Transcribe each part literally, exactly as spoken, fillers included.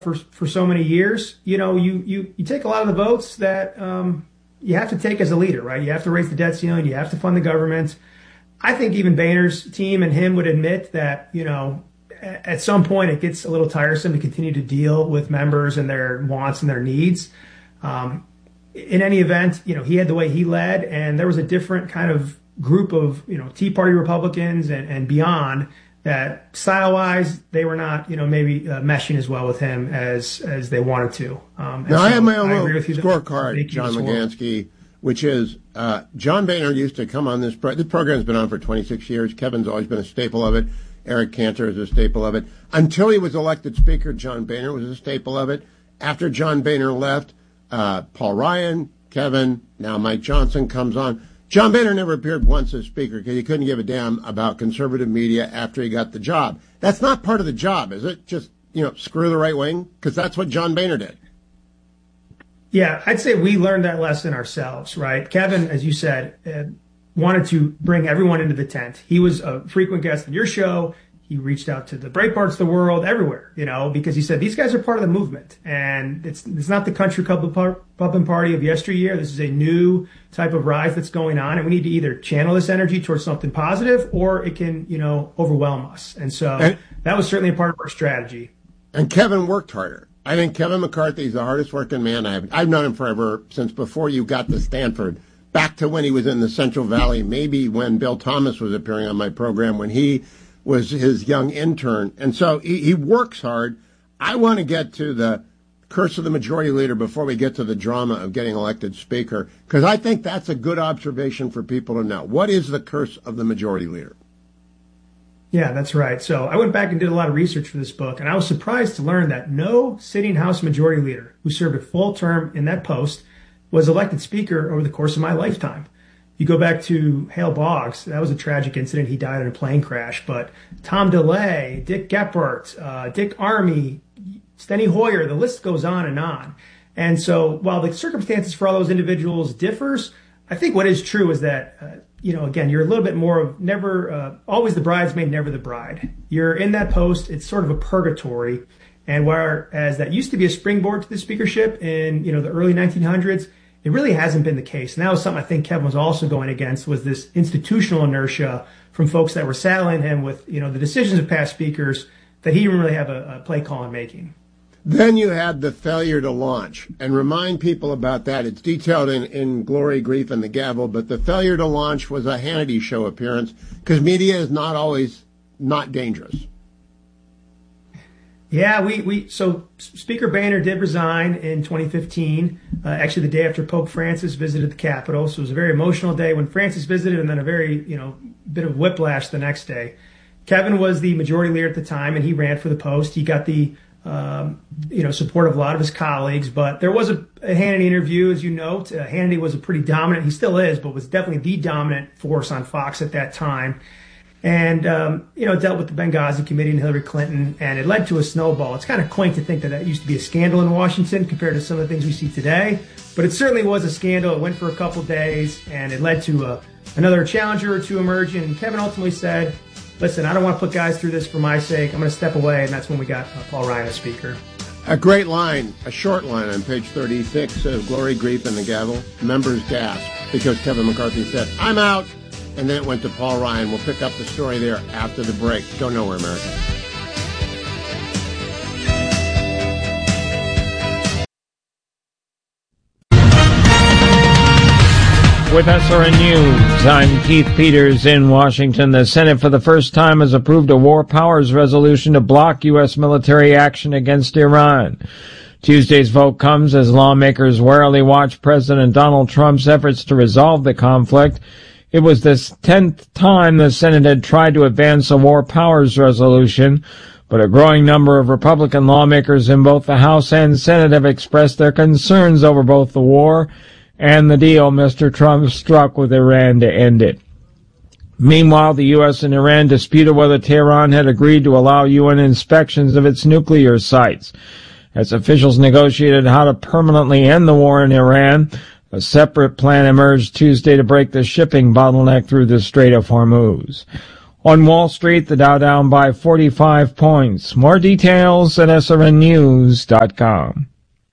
for for so many years, you know, you you you take a lot of the votes that um, you have to take as a leader, right? You have to raise the debt ceiling, you have to fund the government. I think even Boehner's team and him would admit that, you know, at some point it gets a little tiresome to continue to deal with members and their wants and their needs. Um, in any event, you know, he had the way he led, and there was a different kind of group of, you know, Tea Party Republicans and, and beyond that style-wise, they were not, you know, maybe uh, meshing as well with him as as they wanted to. Um, now, so I have my own little scorecard, John Legansky, which is uh, John Boehner used to come on this. Pro- this program's been on for twenty-six years. Kevin's always been a staple of it. Eric Cantor is a staple of it. Until he was elected Speaker, John Boehner was a staple of it. After John Boehner left, uh, Paul Ryan, Kevin, now Mike Johnson comes on. John Boehner never appeared once as Speaker because he couldn't give a damn about conservative media after he got the job. That's not part of the job, is it? Just, you know, screw the right wing? Because that's what John Boehner did. Yeah, I'd say we learned that lesson ourselves, right? Kevin, as you said, uh, wanted to bring everyone into the tent. He was a frequent guest on your show. He reached out to the Breitbarts of the world, everywhere, you know, because he said these guys are part of the movement. And it's it's not the country club and party of yesteryear. This is a new type of rise that's going on. And we need to either channel this energy towards something positive, or it can, you know, overwhelm us. And so and, that was certainly a part of our strategy. And Kevin worked harder. I think Kevin McCarthy is the hardest working man I have. I've known him forever, since before you got to Stanford, back to when he was in the Central Valley, maybe when Bill Thomas was appearing on my program, when he was his young intern. And so he, he works hard. I want to get to the curse of the majority leader before we get to the drama of getting elected Speaker, because I think that's a good observation for people to know. What is the curse of the majority leader? Yeah, that's right. So I went back and did a lot of research for this book, and I was surprised to learn that no sitting House majority leader who served a full term in that post was elected Speaker over the course of my lifetime. You go back to Hale Boggs, that was a tragic incident. He died in a plane crash. But Tom DeLay, Dick Gephardt, uh, Dick Armey, Steny Hoyer, the list goes on and on. And so while the circumstances for all those individuals differs, I think what is true is that, uh, you know, again, you're a little bit more of never, uh, always the bridesmaid, never the bride. You're in that post. It's sort of a purgatory. And whereas that used to be a springboard to the speakership in, you know, the early nineteen hundreds, it really hasn't been the case. And that was something I think Kevin was also going against, was this institutional inertia from folks that were saddling him with, you know, the decisions of past speakers that he didn't really have a, a play call in making. Then you had the failure to launch, and remind people about that. It's detailed in, in Glory, Grief, and the Gavel, but the failure to launch was a Hannity show appearance, because media is not always not dangerous. Yeah, we, we so Speaker Boehner did resign in twenty fifteen, uh, actually the day after Pope Francis visited the Capitol. So it was a very emotional day when Francis visited, and then a very, you know, bit of whiplash the next day. Kevin was the majority leader at the time, and he ran for the post. He got the, um, you know, support of a lot of his colleagues, but there was a, a Hannity interview, as you note. Uh, Hannity was a pretty dominant, he still is, but was definitely the dominant force on Fox at that time. And, um, you know, dealt with the Benghazi Committee and Hillary Clinton, and it led to a snowball. It's kind of quaint to think that that used to be a scandal in Washington compared to some of the things we see today. But it certainly was a scandal. It went for a couple days, and it led to a, another challenger or two emerging. And Kevin ultimately said, listen, I don't want to put guys through this for my sake. I'm going to step away, and that's when we got uh, Paul Ryan as Speaker. A great line, a short line on page thirty-six of Glory, Grief, and the Gavel. Members gasped because Kevin McCarthy said, I'm out. And then it went to Paul Ryan. We'll pick up the story there after the break. Go nowhere, America. With S R N News, I'm Keith Peters in Washington. The Senate for the first time has approved a war powers resolution to block U S military action against Iran. Tuesday's vote comes as lawmakers warily watch President Donald Trump's efforts to resolve the conflict. It was the tenth time the Senate had tried to advance a war powers resolution, but a growing number of Republican lawmakers in both the House and Senate have expressed their concerns over both the war and the deal Mister Trump struck with Iran to end it. Meanwhile, the U S and Iran disputed whether Tehran had agreed to allow U N inspections of its nuclear sites. As officials negotiated how to permanently end the war in Iran, a separate plan emerged Tuesday to break the shipping bottleneck through the Strait of Hormuz. On Wall Street, the Dow down by forty-five points. More details at S R N news dot com.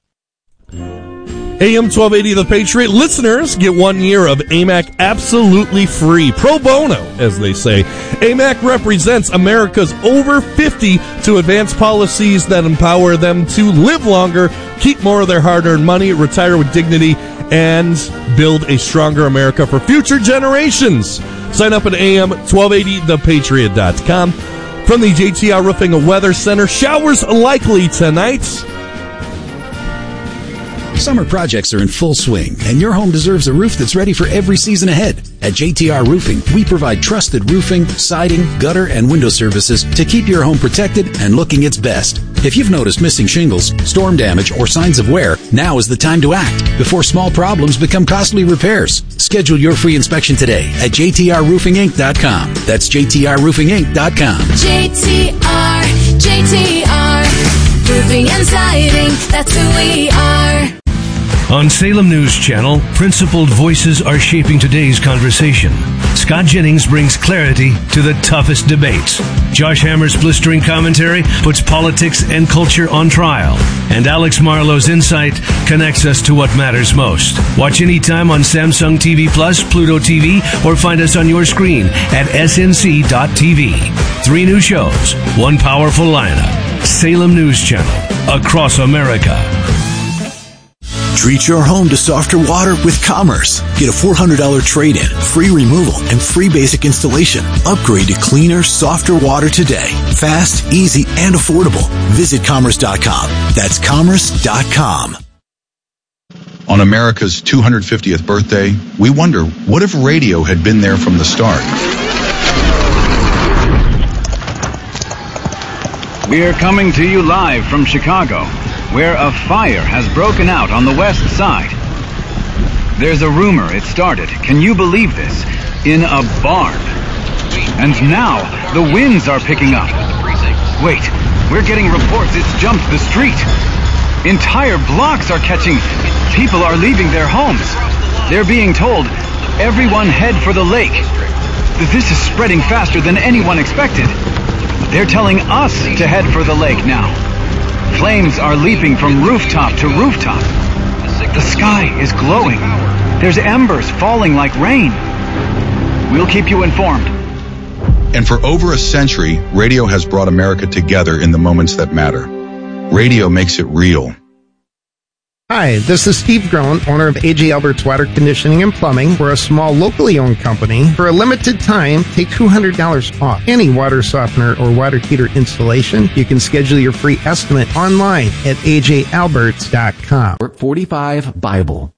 A M twelve eighty The Patriot listeners get one year of A M A C absolutely free, pro bono, as they say. A M A C represents America's over fifty to advance policies that empower them to live longer, keep more of their hard-earned money, retire with dignity, and build a stronger America for future generations. Sign up at A M twelve eighty the patriot dot com. From the J T R Roofing and Weather Center, showers likely tonight. Summer projects are in full swing, and your home deserves a roof that's ready for every season ahead. At J T R Roofing, we provide trusted roofing, siding, gutter, and window services to keep your home protected and looking its best. If you've noticed missing shingles, storm damage, or signs of wear, now is the time to act before small problems become costly repairs. Schedule your free inspection today at J T R roofing inc dot com. That's J T R roofing inc dot com. J T R, J T R, roofing and siding, that's who we are. On Salem News Channel, principled voices are shaping today's conversation. Scott Jennings brings clarity to the toughest debates. Josh Hammer's blistering commentary puts politics and culture on trial. And Alex Marlowe's insight connects us to what matters most. Watch anytime on Samsung T V Plus, Pluto T V, or find us on your screen at S N C dot T V. Three new shows, one powerful lineup. Salem News Channel, across America. Treat your home to softer water with Commerce. Get a four hundred dollars trade-in, free removal, and free basic installation. Upgrade to cleaner, softer water today. Fast, easy, and affordable. Visit commerce dot com. That's commerce dot com. On America's two hundred fiftieth birthday, we wonder, what if radio had been there from the start? We're coming to you live from Chicago, where a fire has broken out on the west side. There's a rumor it started, can you believe this, in a barn. And now, the winds are picking up. Wait, we're getting reports it's jumped the street. Entire blocks are catching. People are leaving their homes. They're being told, everyone head for the lake. This is spreading faster than anyone expected. They're telling us to head for the lake now. Flames are leaping from rooftop to rooftop. The sky is glowing. There's embers falling like rain. We'll keep you informed. And for over a century, radio has brought America together in the moments that matter. Radio makes it real. Hi, this is Steve Groen, owner of A J Albert's Water Conditioning and Plumbing. We're a small, locally owned company. For a limited time, take two hundred dollars off any water softener or water heater installation. You can schedule your free estimate online at A J Alberts dot com. forty-five Bible.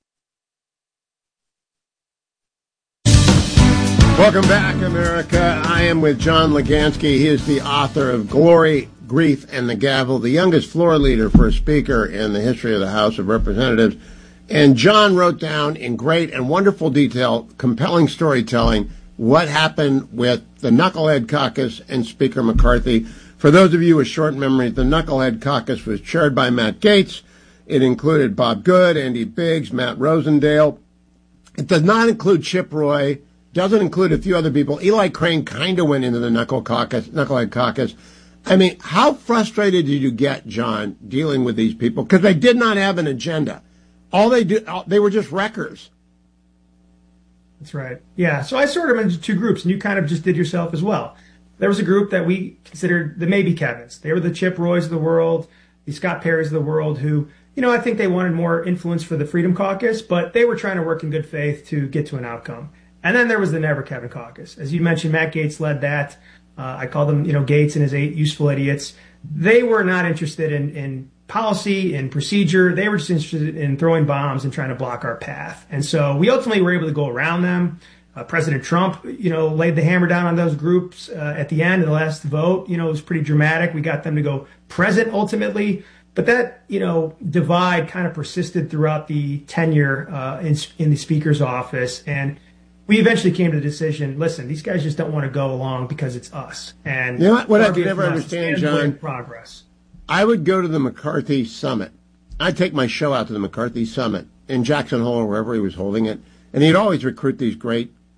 Welcome back, America. I am with John Legansky. He is the author of Glory, Grief, and the Gavel, the youngest floor leader for a speaker in the history of the House of Representatives. And John wrote down in great and wonderful detail, compelling storytelling, what happened with the Knucklehead Caucus and Speaker McCarthy. For those of you with short memories, the Knucklehead Caucus was chaired by Matt Gaetz. It included Bob Good, Andy Biggs, Matt Rosendale. It does not include Chip Roy. Doesn't include a few other people. Eli Crane kind of went into the Knuckle Caucus, Knucklehead Caucus. I mean, how frustrated did you get, John, dealing with these people? Because they did not have an agenda. All they do, they were just wreckers. That's right. Yeah. So I sorted them into two groups, and you kind of just did yourself as well. There was a group that we considered the maybe Kevins. They were the Chip Roys of the world, the Scott Perrys of the world, who, you know, I think they wanted more influence for the Freedom Caucus, but they were trying to work in good faith to get to an outcome. And then there was the Never Kevin Caucus. As you mentioned, Matt Gaetz led that. Uh, I call them, you know, Gaetz and his eight useful idiots. They were not interested in, in policy and procedure. They were just interested in throwing bombs and trying to block our path. And so we ultimately were able to go around them. Uh, President Trump, you know, laid the hammer down on those groups uh, at the end of the last vote. You know, it was pretty dramatic. We got them to go present ultimately. But that, you know, divide kind of persisted throughout the tenure uh, in, in the Speaker's office. And we eventually came to the decision, listen, these guys just don't want to go along because it's us. And you know what, what I could never understand, John, progress. I would go to the McCarthy Summit. I'd take my show out to the McCarthy Summit in Jackson Hole or wherever he was holding it, and he'd always recruit these great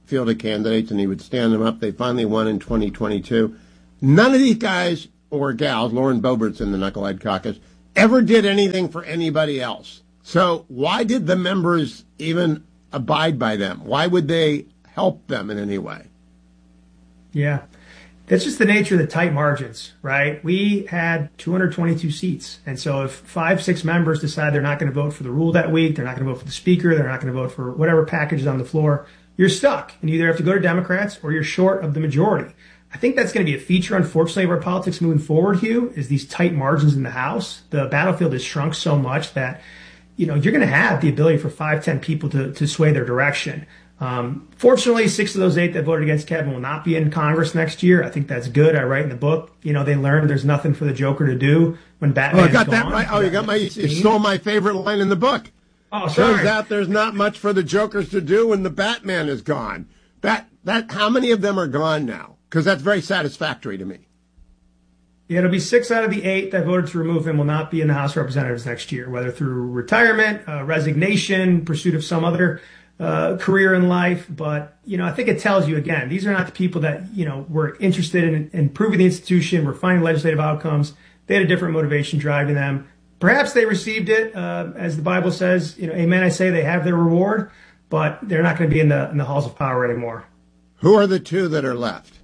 field of candidates, and he would stand them up. They finally won in twenty twenty-two. None of these guys or gals, Lauren Boebert's in the Knucklehead Caucus, ever did anything for anybody else. So why did the members even abide by them? Why would they help them in any way? Yeah. That's just the nature of the tight margins, right? We had two hundred twenty-two seats. And so if five, six members decide they're not going to vote for the rule that week, they're not going to vote for the speaker, they're not going to vote for whatever package is on the floor, you're stuck. And you either have to go to Democrats or you're short of the majority. I think that's going to be a feature, unfortunately, of our politics moving forward, Hugh, is these tight margins in the House. The battlefield has shrunk so much that, you know, you're going to have the ability for five, ten people to, to sway their direction. Um, fortunately, six of those eight that voted against Kevin will not be in Congress next year. I think that's good. I write in the book, you know, they learned there's nothing for the Joker to do when Batman. Oh, I got gone. that right. Oh, you got my, you stole my favorite line in the book. Oh, sorry. Turns out there's not much for the Jokers to do when the Batman is gone. That, that, how many of them are gone now? Because that's very satisfactory to me. Yeah, it'll be six out of the eight that voted to remove him will not be in the House of Representatives next year, whether through retirement, uh, resignation, pursuit of some other uh, career in life. But, you know, I think it tells you, again, these are not the people that, you know, were interested in improving the institution, were finding legislative outcomes. They had a different motivation driving them. Perhaps they received it, uh, as the Bible says, you know, amen, I say they have their reward, but they're not going to be in the, in the halls of power anymore. Who are the two that are left?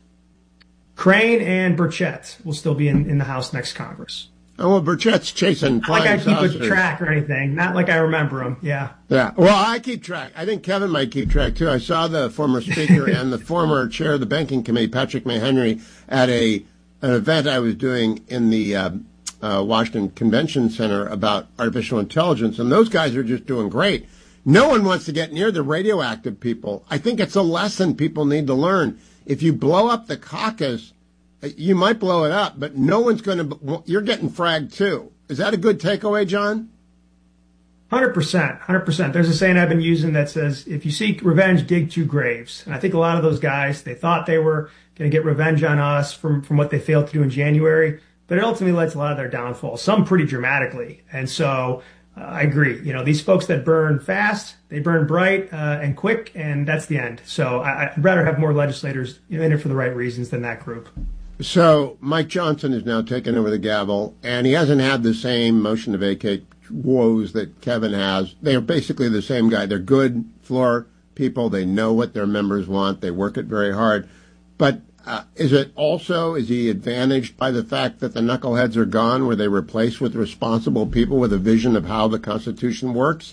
Crane and Burchett will still be in, in the House next Congress. Oh, well, Burchett's chasing Not like I keep saucers. a track or anything. Not like I remember them. Yeah. Yeah. Well, I keep track. I think Kevin might keep track, too. I saw the former speaker and the former chair of the banking committee, Patrick Mahenry, at a an event I was doing in the uh, uh, Washington Convention Center about artificial intelligence, and those guys are just doing great. No one wants to get near the radioactive people. I think it's a lesson people need to learn. If you blow up the caucus, you might blow it up, but no one's going to, you're getting fragged too. Is that a good takeaway, John? one hundred percent. one hundred percent. There's a saying I've been using that says, if you seek revenge, dig two graves. And I think a lot of those guys, they thought they were going to get revenge on us from, from what they failed to do in January, but it ultimately led to a lot of their downfall, some pretty dramatically. And so uh, I agree. You know, these folks that burn fast, they burn bright uh, and quick, and that's the end. So I, I'd rather have more legislators in it for the right reasons than that group. So Mike Johnson has now taken over the gavel, and he hasn't had the same motion to vacate woes that Kevin has. They are basically the same guy. They're good floor people. They know what their members want. They work it very hard. But uh, is it also, is he advantaged by the fact that the knuckleheads are gone? Were they replaced with responsible people with a vision of how the Constitution works?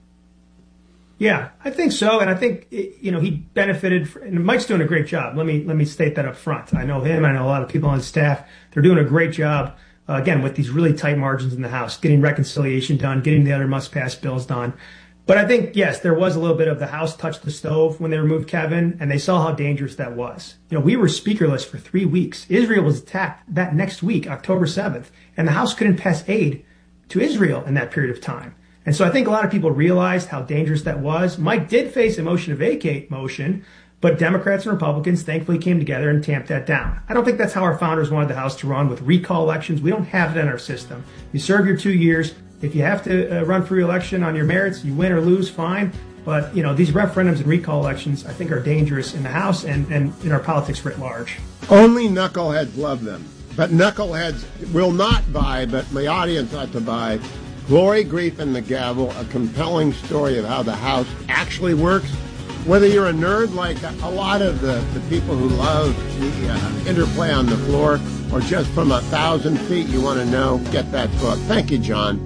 Yeah, I think so, and I think, you know, he benefited. For, and Mike's doing a great job. Let me let me state that up front. I know him. I know a lot of people on his staff. They're doing a great job, uh, again, with these really tight margins in the House, getting reconciliation done, getting the other must-pass bills done. But I think, yes, there was a little bit of the House touched the stove when they removed Kevin, and they saw how dangerous that was. You know, we were speakerless for three weeks. Israel was attacked that next week, October seventh, and the House couldn't pass aid to Israel in that period of time. And so I think a lot of people realized how dangerous that was. Mike did face a motion to vacate motion, but Democrats and Republicans thankfully came together and tamped that down. I don't think that's how our founders wanted the House to run with recall elections. We don't have it in our system. You serve your two years. If you have to uh, run for re-election on your merits, you win or lose, fine. But, you know, these referendums and recall elections, I think, are dangerous in the House and, and in our politics writ large. Only knuckleheads love them. But knuckleheads will not buy, but the audience ought to buy Glory, Grief, and the Gavel, a compelling story of how the House actually works. Whether you're a nerd like a lot of the, the people who love the uh, interplay on the floor, or just from a thousand feet you want to know, get that book. Thank you, John.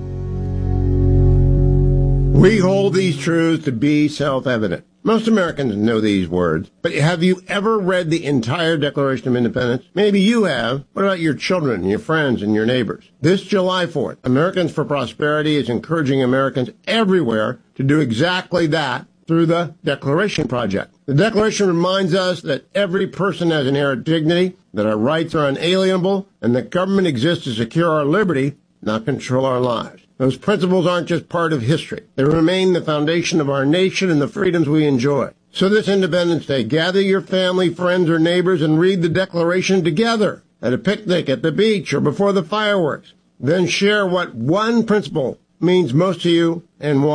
We hold these truths to be self-evident. Most Americans know these words, but have you ever read the entire Declaration of Independence? Maybe you have. What about your children, and your friends, and your neighbors? This July fourth, Americans for Prosperity is encouraging Americans everywhere to do exactly that through the Declaration Project. The Declaration reminds us that every person has inherent dignity, that our rights are unalienable, and that government exists to secure our liberty, not control our lives. Those principles aren't just part of history. They remain the foundation of our nation and the freedoms we enjoy. So this Independence Day, gather your family, friends, or neighbors and read the Declaration together at a picnic, at the beach, or before the fireworks. Then share what one principle means most to you and why.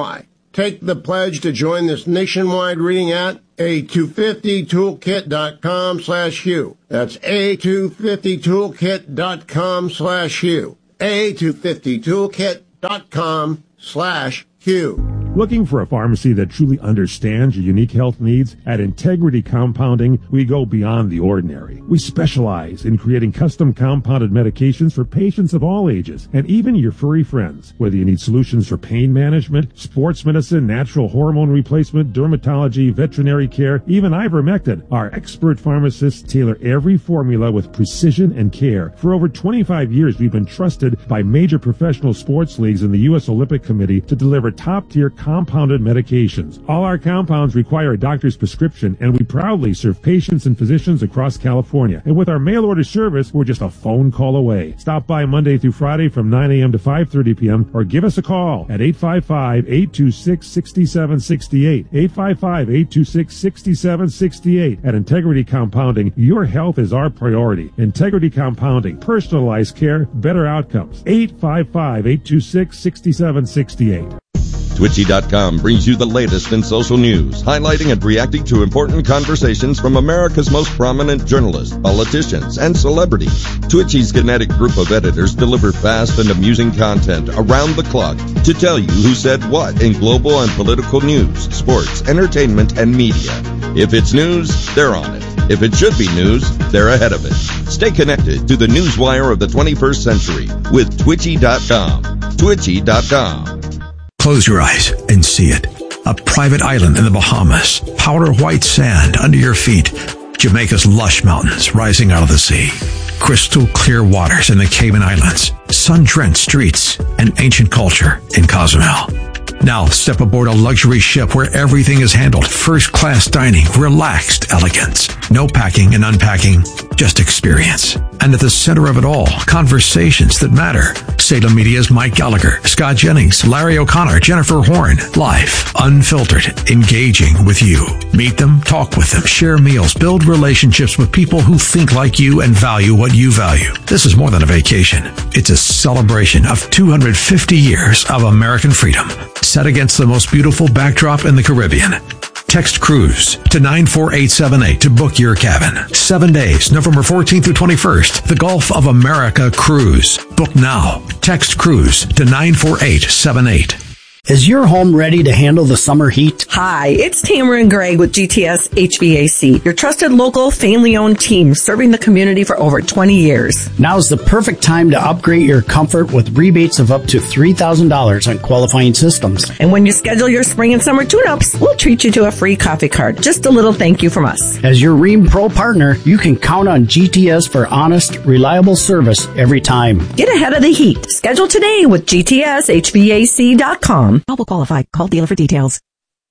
take the pledge to join this nationwide reading at A two fifty toolkit dot com slash Hugh. That's A two fifty toolkit dot com slash Hugh. A two fifty toolkit dot com slash Hugh. Looking for a pharmacy that truly understands your unique health needs? At Integrity Compounding, we go beyond the ordinary. We specialize in creating custom compounded medications for patients of all ages, and even your furry friends. Whether you need solutions for pain management, sports medicine, natural hormone replacement, dermatology, veterinary care, even ivermectin, our expert pharmacists tailor every formula with precision and care. For over twenty-five years, we've been trusted by major professional sports leagues and the U S Olympic Committee to deliver top-tier compounded medications. All our compounds require a doctor's prescription, and we proudly serve patients and physicians across California. And with our mail-order service, we're just a phone call away. Stop by Monday through Friday from nine a.m. to five thirty p.m. or give us a call at eight five five, eight two six, six seven six eight. eight five five, eight two six, six seven six eight. At Integrity Compounding, your health is our priority. Integrity Compounding, personalized care, better outcomes. eight five five, eight two six, six seven six eight. Twitchy dot com brings you the latest in social news, highlighting and reacting to important conversations from America's most prominent journalists, politicians, and celebrities. Twitchy's kinetic group of editors deliver fast and amusing content around the clock to tell you who said what in global and political news, sports, entertainment, and media. If it's news, they're on it. If it should be news, they're ahead of it. Stay connected to the newswire of the twenty-first century with Twitchy dot com. Twitchy dot com. Close your eyes and see it. A private island in the Bahamas. Powder white sand under your feet. Jamaica's lush mountains rising out of the sea. Crystal clear waters in the Cayman Islands. Sun-drenched streets and ancient culture in Cozumel. Now step aboard a luxury ship where everything is handled. First-class dining, relaxed elegance. No packing and unpacking, just experience. And at the center of it all, conversations that matter. Salem Media's Mike Gallagher, Scott Jennings, Larry O'Connor, Jennifer Horn. Live, unfiltered, engaging with you. Meet them, talk with them, share meals, build relationships with people who think like you and value what you value. This is more than a vacation. It's a celebration of two hundred fifty years of American freedom, set against the most beautiful backdrop in the Caribbean. Text cruise to nine four eight seven eight to book your cabin. Seven days, November fourteenth through twenty-first. The Gulf of America Cruise. Book now. Text cruise to nine four eight seven eight. Is your home ready to handle the summer heat? Hi, it's Tamara and Greg with G T S H V A C, your trusted local family-owned team serving the community for over twenty years. Now's the perfect time to upgrade your comfort with rebates of up to three thousand dollars on qualifying systems. And when you schedule your spring and summer tune-ups, we'll treat you to a free coffee card. Just a little thank you from us. As your Rheem Pro partner, you can count on G T S for honest, reliable service every time. Get ahead of the heat. Schedule today with G T S H V A C dot com. All will qualify. Call dealer for details.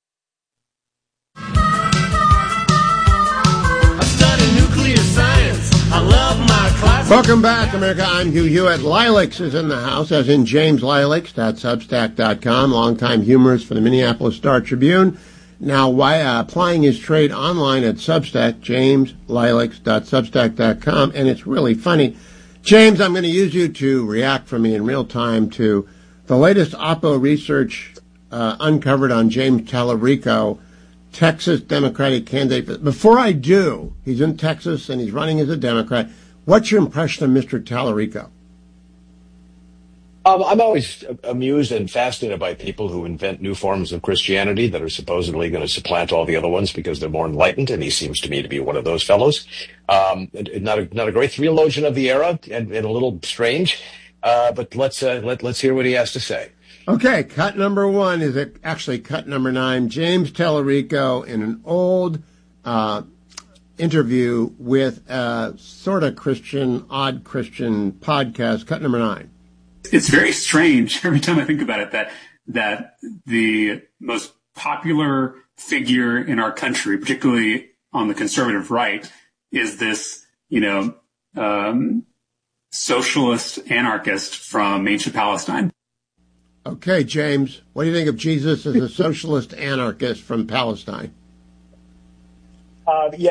Welcome back, America. I'm Hugh Hewitt. Lilacs is in the house, as in James Lilacs. That's substack dot com, longtime humorist for the Minneapolis Star Tribune. Now, why, uh, applying his trade online at Substack, james lilacs dot substack dot com, and it's really funny. James, I'm going to use you to react for me in real time to the latest Oppo research uh, uncovered on James Tallarico, Texas Democratic candidate. Before I do, he's in Texas and he's running as a Democrat. What's your impression of Mister Tallarico? Um, I'm always amused and fascinated by people who invent new forms of Christianity that are supposedly going to supplant all the other ones because they're more enlightened, and he seems to me to be one of those fellows. Um, not a not a great theologian of the era, and, and a little strange, uh, but let's uh, let let's hear what he has to say. Okay, cut number one is it actually cut number nine. James Tallarico in an old uh, interview with a sort of Christian, odd Christian podcast. Cut number nine. It's very strange every time I think about it that that the most popular figure in our country, particularly on the conservative right, is this, you know, um, socialist anarchist from ancient Palestine. Okay, James, what do you think of Jesus as a socialist anarchist from Palestine? Uh, yes.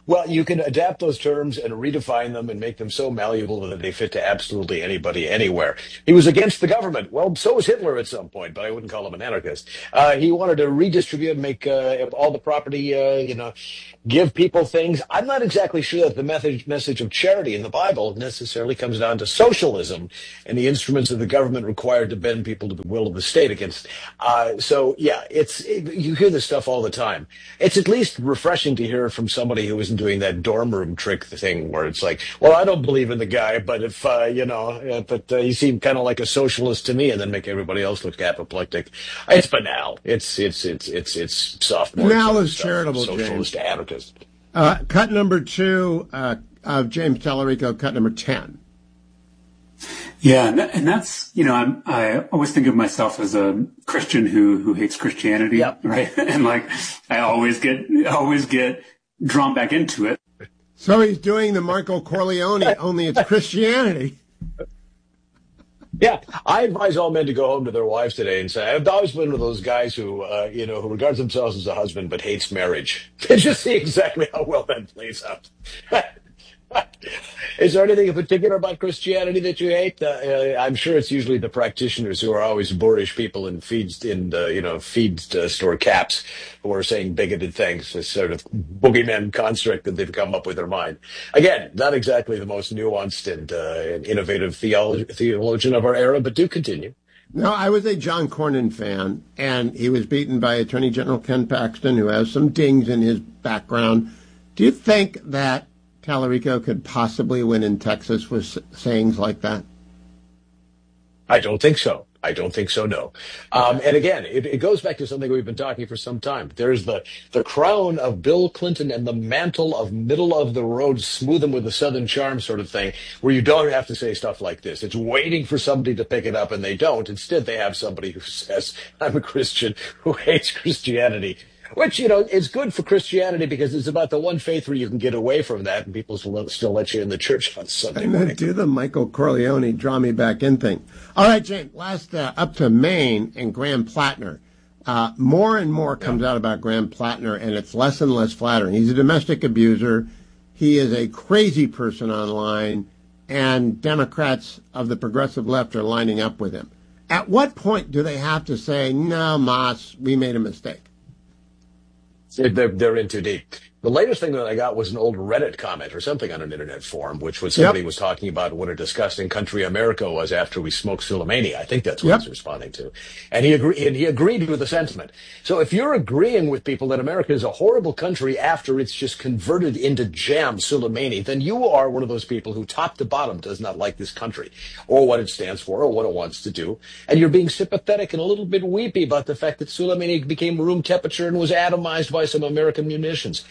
Well, you can adapt those terms and redefine them and make them so malleable that they fit to absolutely anybody, anywhere. He was against the government. Well, so was Hitler at some point, but I wouldn't call him an anarchist. Uh, he wanted to redistribute, make uh, all the property, uh, you know, give people things. I'm not exactly sure that the message, message of charity in the Bible necessarily comes down to socialism and the instruments of the government required to bend people to the will of the state against. Uh, so, yeah, it's it, you hear this stuff all the time. It's at least refreshing to hear it from somebody who isn't doing that dorm room trick thing where it's like, well, I don't believe in the guy, but if, uh, you know, uh, but uh, you seem kind of like a socialist to me, and then make everybody else look apoplectic. It's banal. It's, it's, it's, it's, it's sophomore. Banal is charitable, socialist James. anarchist. Uh, cut number two uh, of James Tallarico, cut number ten. Yeah, and, that, and that's, you know, I'm, I always think of myself as a Christian who who hates Christianity, yep. right? And like, I always get always get drawn back into it. So he's doing the Michael Corleone, only it's Christianity. Yeah, I advise all men to go home to their wives today and say, I've always been one of those guys who, uh, you know, who regards themselves as a husband but hates marriage. And just see exactly how well that plays out. Is there anything in particular about Christianity that you hate? Uh, uh, I'm sure it's usually the practitioners who are always boorish people in feeds in uh, you know feed uh, store caps who are saying bigoted things. This sort of boogeyman construct that they've come up with their mind. Again, not exactly the most nuanced and, uh, and innovative theolo- theologian of our era, but do continue. No, I was a John Cornyn fan, and he was beaten by Attorney General Ken Paxton, who has some dings in his background. Do you think that Tallarico could possibly win in Texas with sayings like that? I don't think so. I don't think so, no. Um, and again, it, it goes back to something we've been talking for some time. There's the, the crown of Bill Clinton and the mantle of middle of the road, smooth him with a Southern charm sort of thing, where you don't have to say stuff like this. It's waiting for somebody to pick it up, and they don't. Instead, they have somebody who says, I'm a Christian who hates Christianity. Which, you know, is good for Christianity because it's about the one faith where you can get away from that and people still, still let you in the church on Sunday I'm morning. going to do the Michael Corleone draw me back in thing. All right, James, last uh, up to Maine and Graham Plattner. Uh, more and more comes yeah. out about Graham Plattner, and it's less and less flattering. He's a domestic abuser. He is a crazy person online, and Democrats of the progressive left are lining up with him. At what point do they have to say, no, Moss, we made a mistake? They're, they're in too deep. The latest thing that I got was an old Reddit comment or something on an internet forum, which was somebody yep. was talking about what a disgusting country America was after we smoked Soleimani. I think that's what yep. he's responding to. And he, agree, and he agreed with the sentiment. So if you're agreeing with people that America is a horrible country after it's just converted into jam Soleimani, then you are one of those people who top to bottom does not like this country or what it stands for or what it wants to do. And you're being sympathetic and a little bit weepy about the fact that Soleimani became room temperature and was atomized by some American munitions.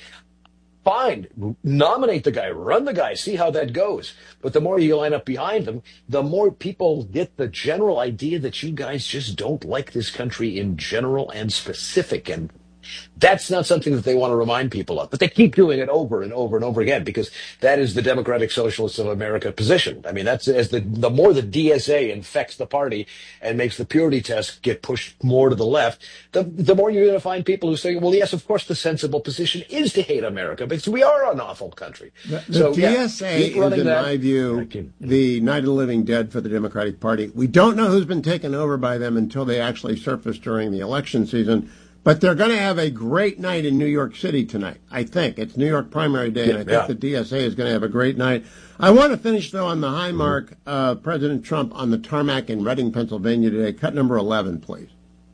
Fine, nominate the guy, run the guy, see how that goes. But the more you line up behind him, the more people get the general idea that you guys just don't like this country in general and specific. And that's not something that they want to remind people of. But they keep doing it over and over and over again because that is the Democratic Socialists of America position. I mean, that's as the the more the D S A infects the party and makes the purity test get pushed more to the left, the the more you're going to find people who say, well, yes, of course, the sensible position is to hate America because we are an awful country. The, the so, D S A yeah, is, in that. my view, the Night of the Living Dead for the Democratic Party. We don't know who's been taken over by them until they actually surface during the election season. But they're going to have a great night in New York City tonight, I think. It's New York primary day, and I think yeah. the D S A is going to have a great night. I want to finish, though, on the high mark of President Trump on the tarmac in Reading, Pennsylvania today. Cut number eleven, please.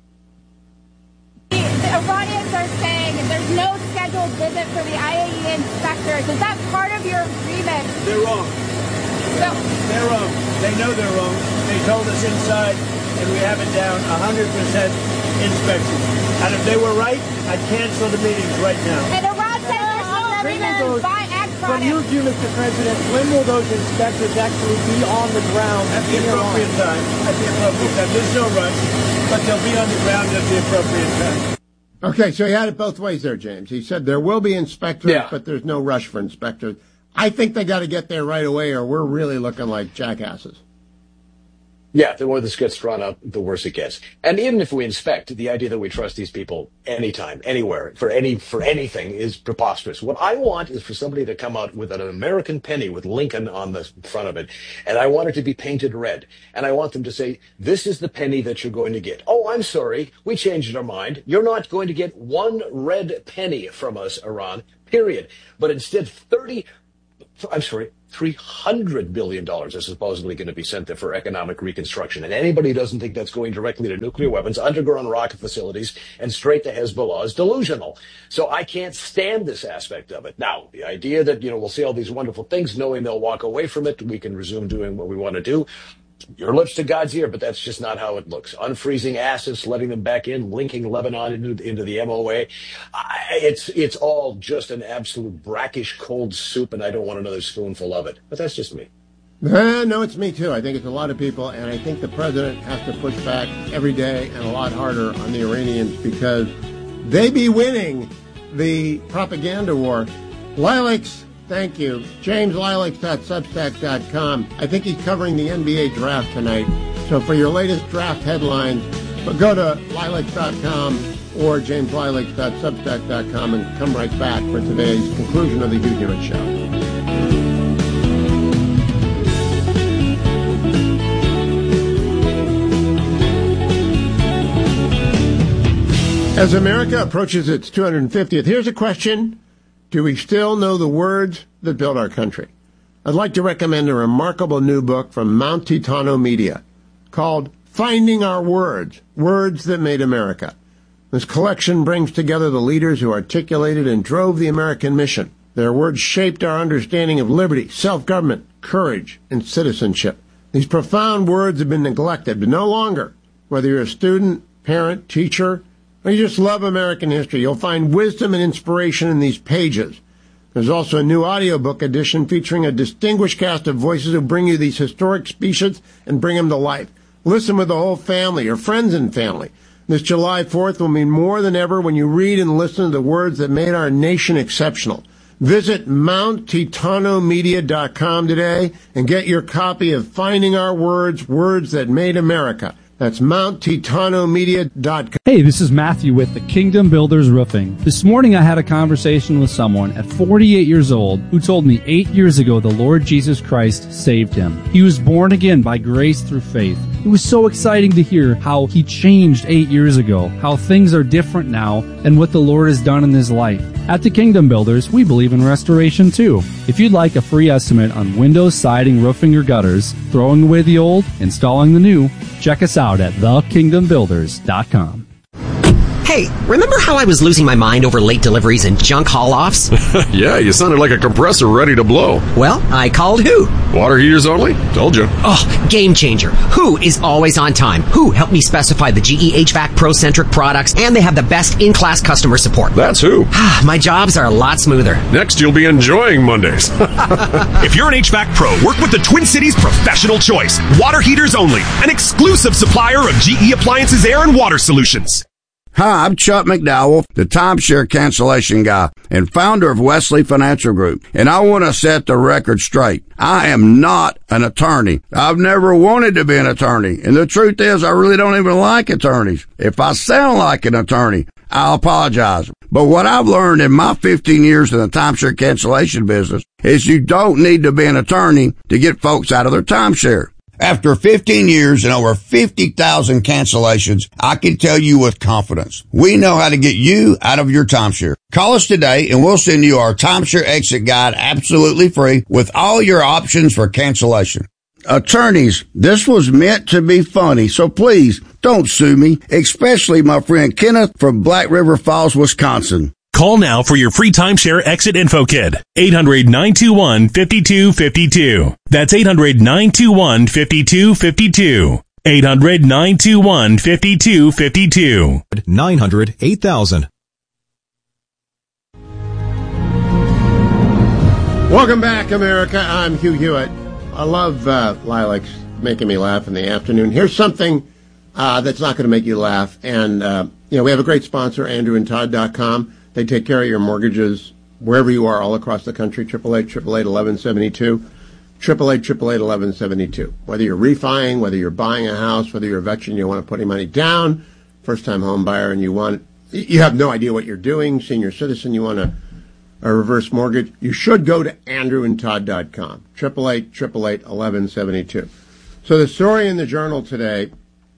The Iranians are saying there's no scheduled visit for the I A E A inspectors. Is that part of your agreement? They're wrong. So, they're wrong. They know they're wrong. They told us inside, and we have it down one hundred percent inspection. And if they were right, I'd cancel the meetings right now. And Iran says there's no agreement to buy ag products. From your view, Mister President, when will those inspectors actually be on the ground? At the appropriate time. At the appropriate time. There's no rush, but they'll be on the ground at the appropriate time. Okay, so he had it both ways there, James. He said there will be inspectors, yeah. but there's no rush for inspectors. I think they got to get there right away or we're really looking like jackasses. Yeah, the more this gets drawn up, the worse it gets. And even if we inspect, the idea that we trust these people anytime, anywhere, for any for anything is preposterous. What I want is for somebody to come out with an American penny with Lincoln on the front of it, and I want it to be painted red. And I want them to say, this is the penny that you're going to get. Oh, I'm sorry, we changed our mind. You're not going to get one red penny from us, Iran, period. But instead, thirty, I'm sorry, three hundred billion dollars is supposedly going to be sent there for economic reconstruction. And anybody who doesn't think that's going directly to nuclear weapons, underground rocket facilities, and straight to Hezbollah is delusional. So I can't stand this aspect of it. Now, the idea that, you know, we'll see all these wonderful things, knowing they'll walk away from it, we can resume doing what we want to do. Your lips to God's ear, but that's just not how it looks. Unfreezing assets, letting them back in, linking Lebanon into, into the M O A. I, it's it's all just an absolute brackish cold soup, and I don't want another spoonful of it. But that's just me. Uh, no, it's me too. I think it's a lot of people, and I think the president has to push back every day and a lot harder on the Iranians because they be winning the propaganda war. Lilacs. Thank you. James Lilacs dot substack dot com. I think he's covering the N B A draft tonight. So for your latest draft headlines, go to lilacs dot com or james lilacs dot substack dot com and come right back for today's conclusion of the Hugh Hewitt Show. As America approaches its two hundred fiftieth, here's a question. Do we still know the words that built our country? I'd like to recommend a remarkable new book from Mount Titano Media called Finding Our Words, Words That Made America. This collection brings together the leaders who articulated and drove the American mission. Their words shaped our understanding of liberty, self-government, courage, and citizenship. These profound words have been neglected, but no longer. Whether you're a student, parent, teacher, or you just love American history, you'll find wisdom and inspiration in these pages. There's also a new audiobook edition featuring a distinguished cast of voices who bring you these historic speeches and bring them to life. Listen with the whole family or friends and family. This July fourth will mean more than ever when you read and listen to the words that made our nation exceptional. Visit mount titano media dot com today and get your copy of Finding Our Words, Words That Made America. That's mount titano media dot com. Hey, this is Matthew with the Kingdom Builders Roofing. This morning I had a conversation with someone at forty-eight years old who told me eight years ago the Lord Jesus Christ saved him. He was born again by grace through faith. It was so exciting to hear how he changed eight years ago, how things are different now, and what the Lord has done in his life. At the Kingdom Builders, we believe in restoration too. If you'd like a free estimate on windows, siding, roofing, or gutters, throwing away the old, installing the new, check us out at the kingdom builders dot com. Hey, remember how I was losing my mind over late deliveries and junk haul-offs? Yeah, you sounded like a compressor ready to blow. Well, I called Who. Water heaters only? Told you. Oh, game changer. Who is always on time. Who helped me specify the G E H V A C Pro-centric products, and they have the best in-class customer support. That's Who. My jobs are a lot smoother. Next, you'll be enjoying Mondays. If you're an H V A C pro, work with the Twin Cities Professional Choice. Water heaters only. An exclusive supplier of G E Appliances Air and Water Solutions. Hi, I'm Chuck McDowell, the timeshare cancellation guy and founder of Wesley Financial Group, and I want to set the record straight. I am not an attorney. I've never wanted to be an attorney, and the truth is I really don't even like attorneys. If I sound like an attorney, I'll apologize. But what I've learned in my fifteen years in the timeshare cancellation business is you don't need to be an attorney to get folks out of their timeshare. After fifteen years and over fifty thousand cancellations, I can tell you with confidence, we know how to get you out of your timeshare. Call us today and we'll send you our timeshare exit guide absolutely free with all your options for cancellation. Attorneys, this was meant to be funny, so please don't sue me, especially my friend Kenneth from Black River Falls, Wisconsin. Call now for your free timeshare exit info kit. eight hundred, nine two one, five two five two. That's eight hundred, nine two one, five two five two. eight hundred, nine two one, five two five two. nine hundred, eight thousand. Welcome back, America. I'm Hugh Hewitt. I love uh, Lilacs making me laugh in the afternoon. Here's something uh, that's not going to make you laugh. And, uh, you know, we have a great sponsor, andrew and todd dot com. They take care of your mortgages wherever you are all across the country, eight eight eight, eight eight eight, eleven seventy-two. eight eight eight, eight eight eight, one one seven two. Whether you're refining, whether you're buying a house, whether you're a veteran, you want to put any money down, first-time home buyer, and you want, you have no idea what you're doing, senior citizen, you want a, a reverse mortgage, you should go to andrew and todd dot com. eight eight eight, eight eight eight, one one seven two. So the story in the Journal today,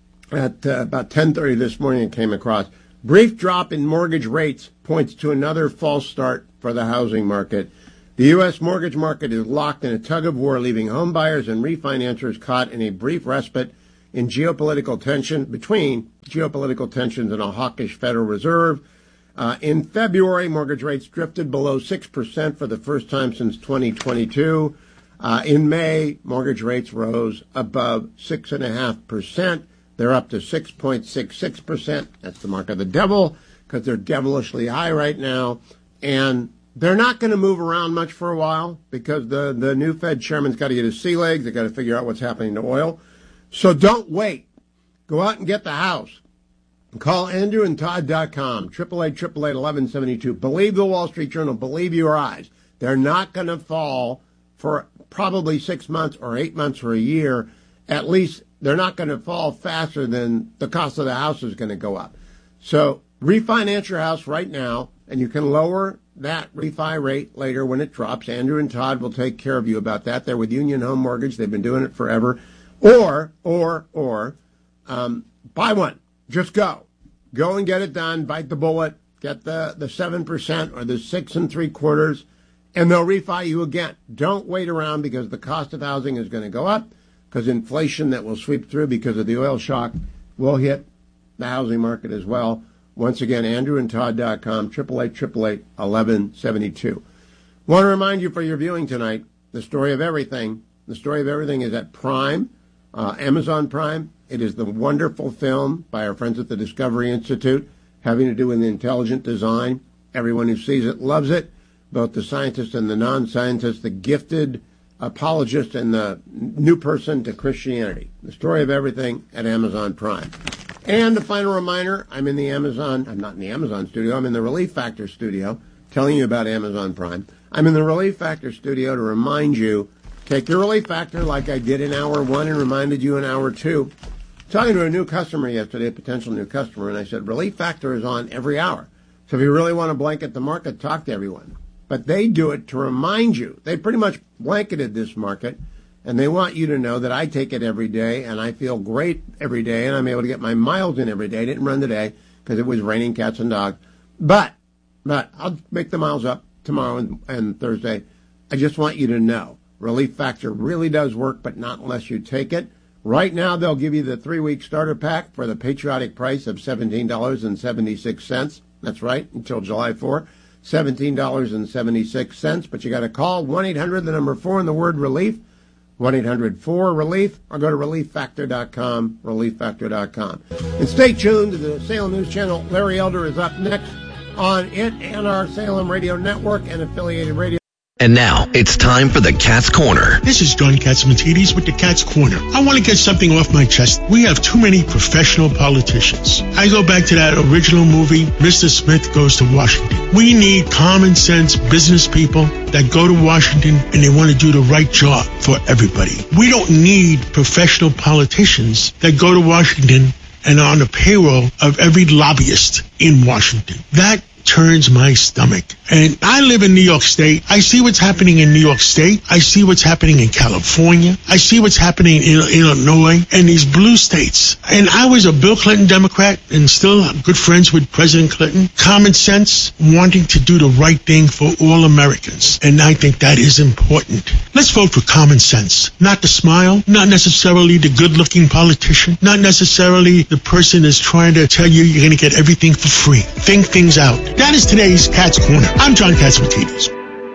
at uh, about ten thirty this morning, it came across, brief drop in mortgage rates points to another false start for the housing market. The U S mortgage market is locked in a tug-of-war, leaving home buyers and refinancers caught in a brief respite in geopolitical tension, between geopolitical tensions and a hawkish Federal Reserve. Uh, in February, mortgage rates drifted below six percent for the first time since twenty twenty-two. Uh, in May, mortgage rates rose above six point five percent. They're up to six point six six percent. That's the mark of the devil, because they're devilishly high right now. And they're not going to move around much for a while, because the, the new Fed chairman's got to get his sea legs. They've got to figure out what's happening to oil. So don't wait. Go out and get the house. Call andrew and todd dot com, eight eight eight, eight eight eight, one one seven two. Believe the Wall Street Journal. Believe your eyes. They're not going to fall for probably six months or eight months or a year. At least they're not going to fall faster than the cost of the house is going to go up. So refinance your house right now, and you can lower that refi rate later when it drops. Andrew and Todd will take care of you about that. They're with Union Home Mortgage. They've been doing it forever. Or, or, or, um, buy one. Just go. Go and get it done. Bite the bullet. Get the, the seven percent or the six and three quarters, and they'll refi you again. Don't wait around, because the cost of housing is going to go up, because inflation that will sweep through because of the oil shock will hit the housing market as well. Once again, andrew and todd dot com, eight eight eight, eight eight eight, one one seven two. Want to remind you for your viewing tonight, The Story of Everything. The Story of Everything is at Prime, uh, Amazon Prime. It is the wonderful film by our friends at the Discovery Institute, having to do with intelligent design. Everyone who sees it loves it, both the scientists and the non-scientists, the gifted apologist and the new person to Christianity. The Story of Everything at Amazon Prime. And a final reminder, I'm in the Amazon, I'm not in the Amazon studio, I'm in the Relief Factor studio, telling you about Amazon Prime. I'm in the Relief Factor studio to remind you, take your Relief Factor like I did in hour one and reminded you in hour two. Talking to a new customer yesterday, a potential new customer, and I said, Relief Factor is on every hour. So if you really want to blanket the market, talk to everyone. But they do it to remind you. They pretty much blanketed this market, and they want you to know that I take it every day, and I feel great every day, and I'm able to get my miles in every day. I didn't run today because it was raining cats and dogs. But, but I'll make the miles up tomorrow and, and Thursday. I just want you to know, Relief Factor really does work, but not unless you take it. Right now, they'll give you the three-week starter pack for the patriotic price of seventeen dollars and seventy-six cents. That's right, until July fourth. seventeen dollars and seventy-six cents. But you got to call one eight hundred, the number four, and the word relief. one eight hundred four relief, or go to relief factor dot com, relief factor dot com. And stay tuned to the Salem News Channel. Larry Elder is up next on it and our Salem Radio Network and affiliated radio. And now, it's time for the Cat's Corner. This is John Katsimatidis with the Cat's Corner. I want to get something off my chest. We have too many professional politicians. I go back to that original movie, Mister Smith Goes to Washington. We need common sense business people that go to Washington and they want to do the right job for everybody. We don't need professional politicians that go to Washington and are on the payroll of every lobbyist in Washington. That turns my stomach. And I live in New York State. I see what's happening in New York State. I see what's happening in California. I see what's happening in Illinois and these blue states. And I was a Bill Clinton Democrat and still good friends with President Clinton. Common sense, wanting to do the right thing for all Americans. And I think that is important. Let's vote for common sense. Not the smile, not necessarily the good-looking politician, not necessarily the person that's trying to tell you you're going to get everything for free. Think things out. That is today's Cat's Corner. I'm John Katsimatidis.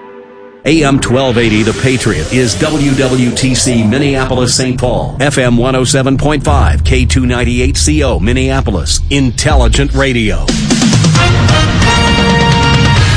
A M twelve eighty The Patriot is W W T C Minneapolis Saint Paul. F M one oh seven point five K two ninety-eight C O Minneapolis. Intelligent Radio.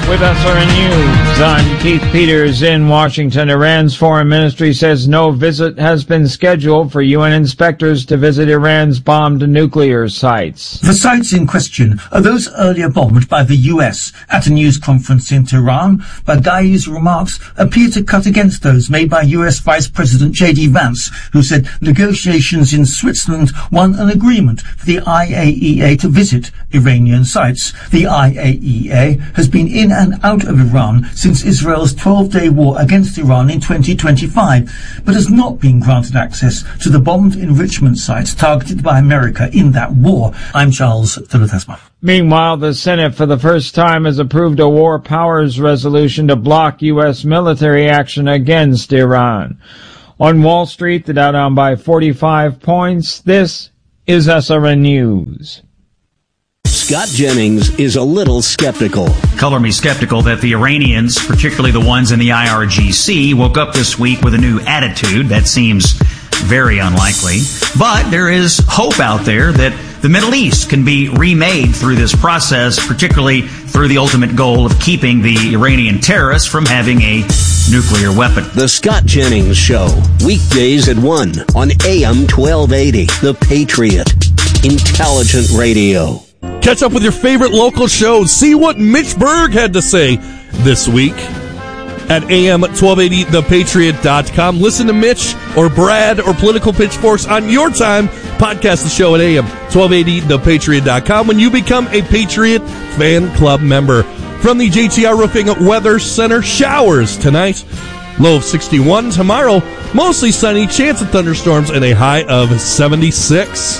With S R N News, I'm Keith Peters in Washington. Iran's foreign ministry says no visit has been scheduled for U N inspectors to visit Iran's bombed nuclear sites. The sites in question are those earlier bombed by the U S. At a news conference in Tehran, Baghai's remarks appear to cut against those made by U S Vice President J D Vance, who said negotiations in Switzerland won an agreement for the I A E A to visit Iranian sites. The I A E A has been in and out of Iran since Israel's twelve-day war against Iran in twenty twenty-five, but has not been granted access to the bombed enrichment sites targeted by America in that war. I'm Charles Philotesma. Meanwhile, the Senate for the first time has approved a war powers resolution to block U S military action against Iran. On Wall Street, the Dow down by forty-five points. This is S R N News. Scott Jennings is a little skeptical. Color me skeptical that the Iranians, particularly the ones in the I R G C, woke up this week with a new attitude. That seems very unlikely. But there is hope out there that the Middle East can be remade through this process, particularly through the ultimate goal of keeping the Iranian terrorists from having a nuclear weapon. The Scott Jennings Show, weekdays at one on A M twelve eighty, The Patriot. Intelligent radio. Catch up with your favorite local shows. See what Mitch Berg had to say this week at A M twelve eighty the patriot dot com. Listen to Mitch or Brad or Political Pitchforks on your time. Podcast the show at A M twelve eighty the patriot dot com when you become a Patriot Fan Club member. From the J T R Roofing Weather Center, showers tonight. Low of sixty-one. Tomorrow, mostly sunny, chance of thunderstorms, and a high of seventy-six.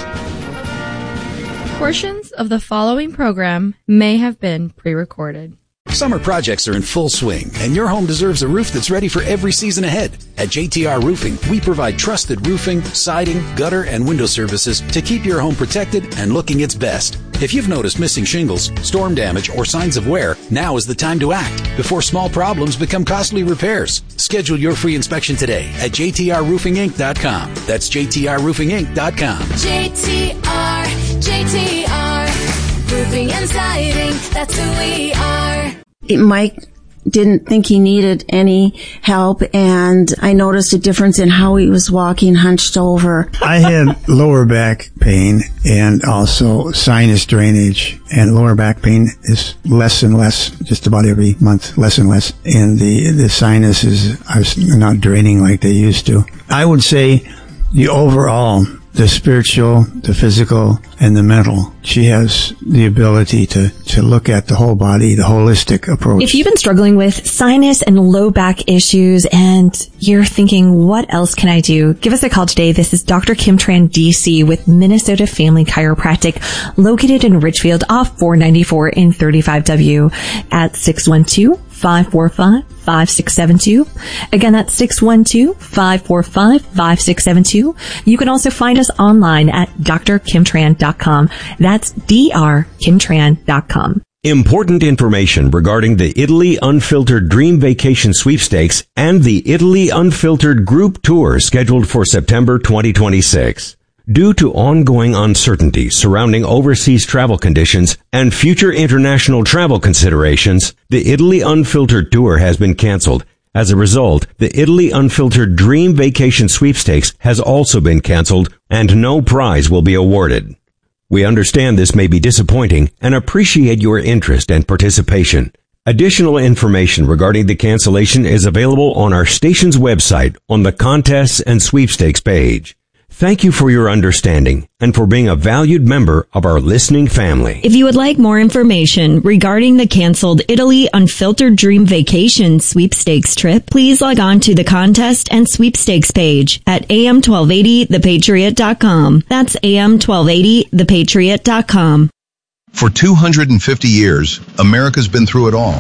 Portions of the following program may have been pre-recorded. Summer projects are in full swing, and your home deserves a roof that's ready for every season ahead. At J T R Roofing, we provide trusted roofing, siding, gutter, and window services to keep your home protected and looking its best. If you've noticed missing shingles, storm damage, or signs of wear, now is the time to act before small problems become costly repairs. Schedule your free inspection today at J T R roofing inc dot com. That's J T R roofing inc dot com. J T R, J T R, roofing and siding, that's who we are. Mike didn't think he needed any help, and I noticed a difference in how he was walking hunched over. I had lower back pain and also sinus drainage, and lower back pain is less and less, just about every month, less and less, and the, the sinuses are not draining like they used to. I would say the overall, the spiritual, the physical, and the mental. She has the ability to, to look at the whole body, the holistic approach. If you've been struggling with sinus and low back issues and you're thinking, what else can I do? Give us a call today. This is Doctor Kim Tran, D C with Minnesota Family Chiropractic, located in Richfield off four ninety-four in thirty-five W at six one two, five four five, five six seven two. Again, that's six one two, five four five, five six seven two. You can also find us online at d r kim tran dot com. That's d r kim tran dot com. Important information regarding the Italy Unfiltered Dream Vacation Sweepstakes and the Italy Unfiltered Group Tour scheduled for September twenty twenty-six. Due to ongoing uncertainty surrounding overseas travel conditions and future international travel considerations, the Italy Unfiltered Tour has been canceled. As a result, the Italy Unfiltered Dream Vacation Sweepstakes has also been canceled, and no prize will be awarded. We understand this may be disappointing and appreciate your interest and participation. Additional information regarding the cancellation is available on our station's website on the Contests and Sweepstakes page. Thank you for your understanding and for being a valued member of our listening family. If you would like more information regarding the canceled Italy Unfiltered Dream Vacation Sweepstakes trip, please log on to the Contest and Sweepstakes page at A M twelve eighty the patriot dot com. That's A M twelve eighty the patriot dot com. For two hundred fifty years, America's been through it all.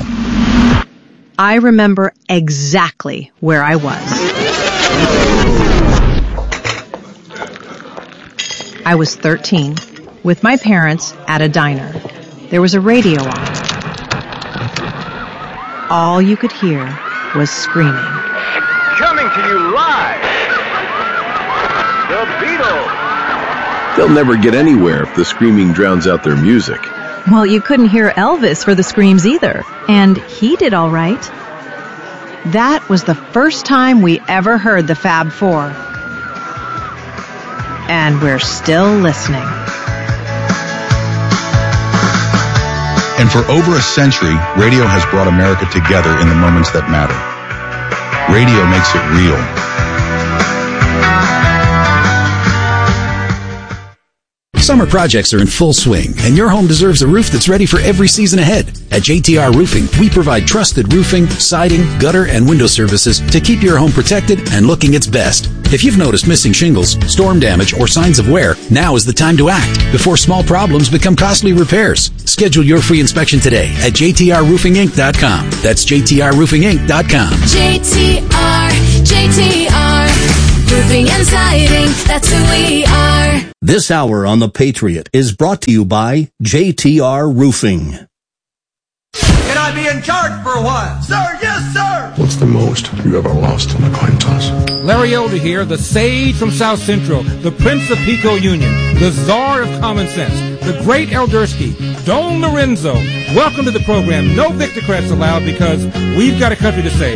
I remember exactly where I was. I was thirteen, with my parents at a diner. There was a radio on. All you could hear was screaming. Coming to you live, the Beatles. They'll never get anywhere if the screaming drowns out their music. Well, you couldn't hear Elvis for the screams either, and he did all right. That was the first time we ever heard the Fab Four. And we're still listening. And for over a century, radio has brought America together in the moments that matter. Radio makes it real. Summer projects are in full swing, and your home deserves a roof that's ready for every season ahead. At J T R Roofing, we provide trusted roofing, siding, gutter, and window services to keep your home protected and looking its best. If you've noticed missing shingles, storm damage, or signs of wear, now is the time to act before small problems become costly repairs. Schedule your free inspection today at J T R roofing inc dot com. That's J T R roofing inc dot com. J T R, J T R, roofing and siding, that's who we are. This hour on The Patriot is brought to you by J T R Roofing. Can I be in charge for a while? Sir, yes, sir! What's the most you ever lost in a coin toss? Larry Elder here, the sage from South Central, the Prince of Pico Union, the czar of common sense, the great Eldersky, Don Lorenzo. Welcome to the program. No Victocrats allowed because we've got a country to save.